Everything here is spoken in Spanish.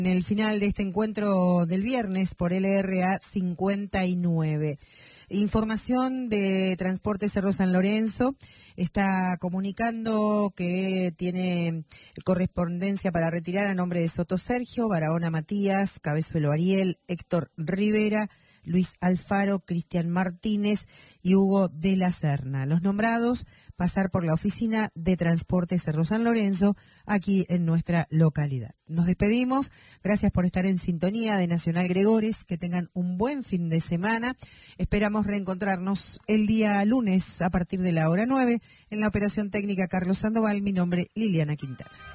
En el final de este encuentro del viernes por LRA 59. Información de Transporte Cerro San Lorenzo está comunicando que tiene correspondencia para retirar a nombre de Soto Sergio, Barahona Matías, Cabezuelo Ariel, Héctor Rivera, Luis Alfaro, Cristian Martínez y Hugo de la Serna. Los nombrados pasar por la oficina de Transporte Cerro San Lorenzo aquí en nuestra localidad. Nos despedimos, gracias por estar en sintonía de Nacional Gregores, que tengan un buen fin de semana. Esperamos reencontrarnos el día lunes a partir de la hora 9 en la operación técnica Carlos Sandoval. Mi nombre, Liliana Quintana.